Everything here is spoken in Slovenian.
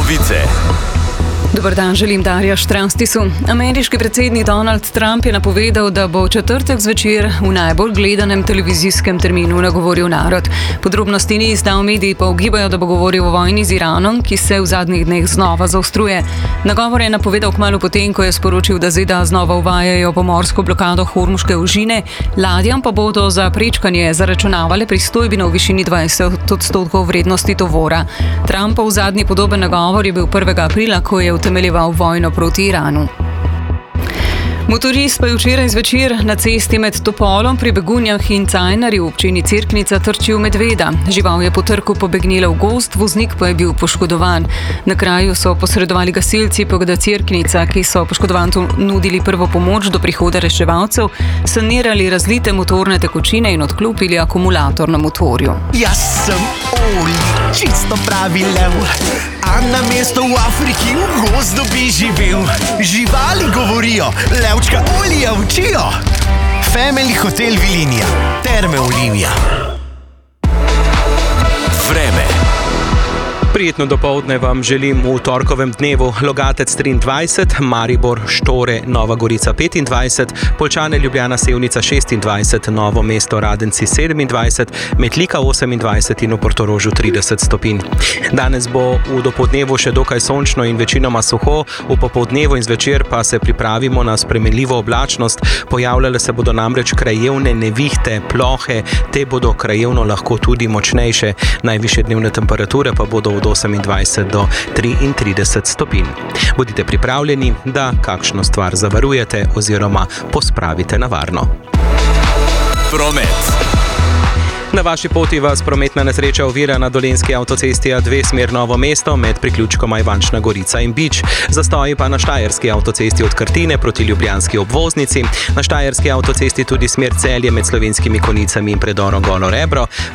Novice. Dobar dan, želim Darja Štranstisu. Ameriški predsednik Donald Trump je napovedal, da bo v četrtek zvečer v najbolj gledanem televizijskem terminu nagovoril narod. Podrobnosti ni izdal, mediji pa ugibajo, da bo govoril o vojni z Iranom, ki se v zadnjih dneh znova zaostruje. Nagovor je napovedal kmalu potem, ko je sporočil, da ZDA znova uvajajo pomorsko blokado Hormuške ožine, ladjam pa bodo za prečkanje zaračunavale pristojbino v višini 20% vrednosti tovora. Trumpov zadnji podoben nagovor je bil 1. aprila, ko je utemeljeval vojno proti Iranu. Motorist pa je včeraj zvečer na cesti med Topolom pri Begunjah in Cajnarji v občini Cerknica trčil medveda. Žival je po trku pobegnila v gozd, voznik pa je bil poškodovan. Na kraju so posredovali gasilci PGD Cerknica, ki so poškodovancu nudili prvo pomoč do prihoda reševalcev, sanirali razlite motorne tekočine in odklopili akumulator na motorju. Jaz sem Oli, čisto pravi lev, a na mesto v Afriki v gozdu bi živel. Živali govorijo, levčka Olija učijo. Family Hotel Vilinija, Terme Olivija. Vreme. Prijetno dopoldne vam želim v torkovem dnevu. Logatec 23, Maribor, Štore, Nova Gorica 25, Poljčane, Ljubljana, Sevnica 26, Novo mesto, Radenci 27, Metlika 28 in v Portorožu 30 stopinj. Danes bo v dopoldnevu še dokaj sončno in večinoma suho, v popoldnevu in zvečer pa se pripravimo na spremenljivo oblačnost. Pojavljale se bodo namreč krajevne nevihte, plohe, te bodo krajevno lahko tudi močnejše. Najvišje dnevne temperature pa bodo od 28 do 33 stopinj. Bodite pripravljeni, da kakšno stvar zavarujete oziroma pospravite na varno. Promet. Na vaši poti vas prometna nesreča ovira na Dolenjski avtocesti A2 smer Novo mesto med priključkoma Ivančna Gorica in Bič. Zastoji pa na Štajerski avtocesti od Krtine proti ljubljanski obvoznici. Na Štajerski avtocesti tudi smer Celje med Slovenskimi Konjicami in predorom Golo Rebro.